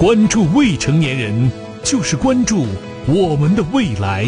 关注未成年人，就是关注我们的未来。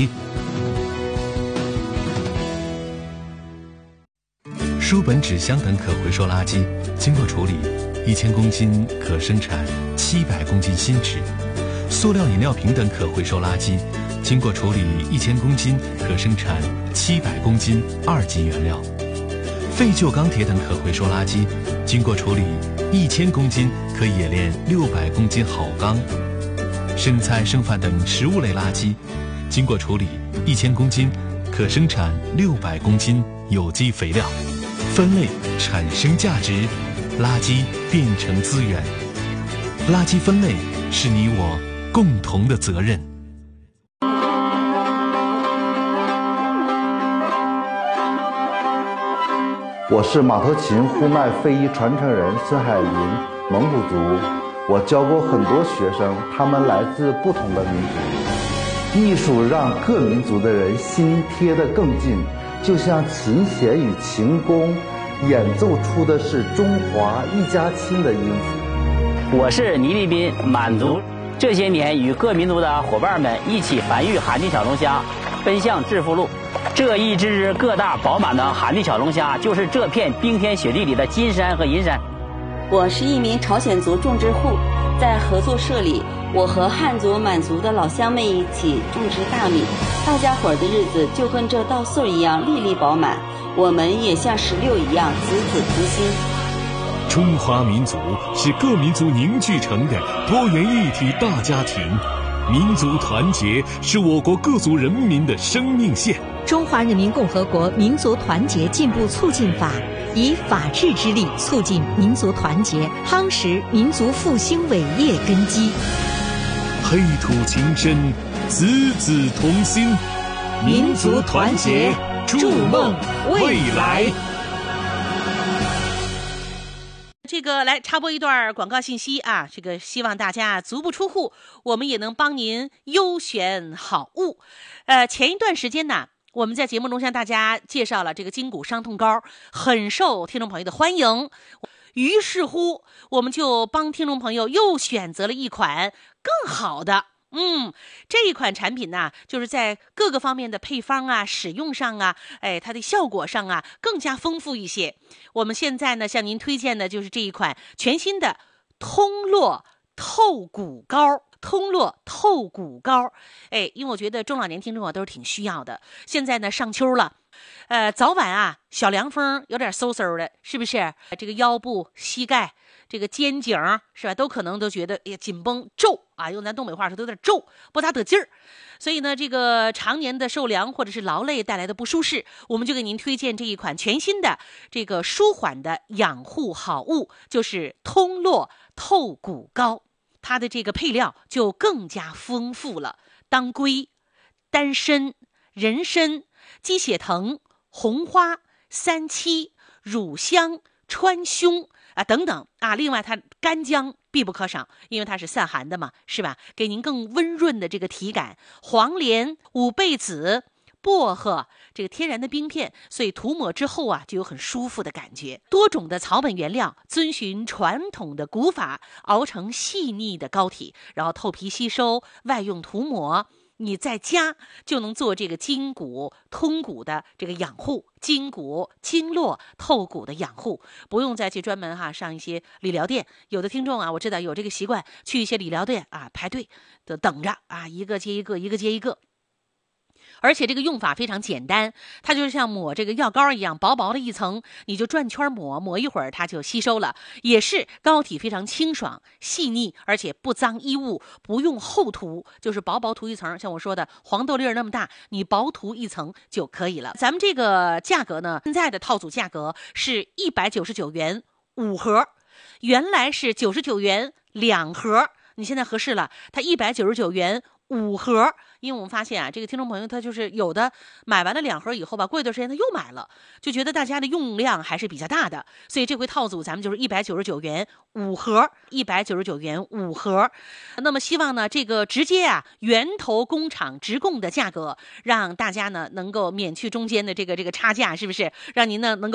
书本、纸箱等可回收垃圾经过处理，1000公斤可生产700公斤新纸；塑料饮料瓶等可回收垃圾经过处理1000公斤可生产700公斤2级原料；废旧钢铁等可回收垃圾经过处理1000公斤可冶炼600公斤好钢；剩菜剩饭等食物类垃圾经过处理1000公斤可生产600公斤有机肥料。分类产生价值，垃圾变成资源。垃圾分类是你我共同的责任。 我是马头琴呼麦非遗传承人孙海林，蒙古族。我教过很多学生，他们来自不同的民族。艺术让各民族的人心贴得更近，就像琴弦与琴弓演奏出的是中华一家亲的音符。 我是倪立斌，满族。这些年与各民族的伙伴们一起繁育海地小龙虾，奔向致富路。这一只个大饱满的海地小龙虾，就是这片冰天雪地里的金山和银山。 我是一名朝鲜族种植户，在合作社里，我和汉族、满族的老乡们一起种植大米，大家伙的日子就跟这稻穗一样粒粒饱满，我们也像石榴一样子子同心。 中华民族是各民族凝聚成的多元一体大家庭，民族团结是我国各族人民的生命线。 中华人民共和国民族团结进步促进法以法治之力促进民族团结，夯实民族复兴伟业根基。 黑土情深，子子同心， 民族团结，筑梦未来。 这个来插播一段广告信息啊，这个希望大家足不出户，我们也能帮您优选好物。前一段时间呢，我们在节目中向大家介绍了这个筋骨伤痛膏，很受听众朋友的欢迎。于是乎，我们就帮听众朋友又选择了一款更好的。这一款产品呢，就是在各个方面的配方啊、使用上啊，它的效果上啊更加丰富一些。我们现在呢向您推荐的就是这一款全新的通络透骨膏。通络透骨膏，因为我觉得中老年听众啊都是挺需要的。现在呢上秋了，早晚啊小凉风有点嗖嗖的，是不是？这个腰部、膝盖、这个肩颈是吧，都可能都觉得紧绷皱啊，用咱东北话说都有点皱，不大得劲儿。所以呢，这个常年的受凉或者是劳累带来的不舒适，我们就给您推荐这一款全新的这个舒缓的养护好物，就是通络透骨膏。它的这个配料就更加丰富了，当归、丹参、人参、鸡血藤、红花、三七、乳香、川芎啊等等啊，另外它干姜必不可少，因为它是散寒的嘛，是吧？给您更温润的这个体感。黄连、五倍子、薄荷，这个天然的冰片，所以涂抹之后啊，就有很舒服的感觉。多种的草本原料，遵循传统的古法，熬成细腻的膏体，然后透皮吸收，外用涂抹。你在家就能做这个筋骨通骨的这个养护，筋骨经络透骨的养护，不用再去专门上一些理疗店。有的听众啊，我知道有这个习惯，去一些理疗店啊排队的等着啊，一个接一个，一个接一个。而且这个用法非常简单，它就是像抹这个药膏一样，薄薄的一层，你就转圈抹一会儿，它就吸收了。也是膏体非常清爽细腻，而且不脏衣物，不用厚涂，就是薄薄涂一层，像我说的黄豆粒儿那么大，你薄涂一层就可以了。咱们这个价格呢，现在的套组价格是199元5盒，原来是99元2盒，你现在合适了，它199元5盒。因为我们发现啊，这个听众朋友他就是有的买完了2盒以后吧，过一段时间他又买了，就觉得大家的用量还是比较大的，所以这回套组咱们就是199元5盒，199元5盒。那么希望呢，这个直接源头工厂直供的价格，让大家呢能够免去中间的这个差价，是不是？让您呢能够